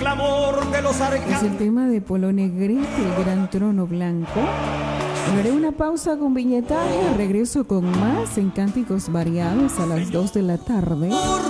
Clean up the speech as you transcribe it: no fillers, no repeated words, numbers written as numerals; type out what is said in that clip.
clamor de los Es arcángeles. el tema de Polo Negrete, el gran trono blanco. Haré una pausa con viñetaje, regreso con más en Cánticos Variados a las 2 de la tarde.